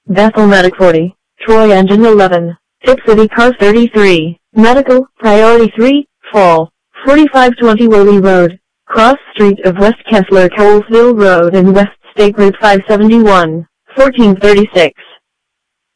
Bethel Medic 40, Troy Engine 11, Tip City Cars 33, Medical, Priority 3, Fall, 4520 Worley Road, Cross Street of West Kessler Colesville Road and West State Route 571, 1436.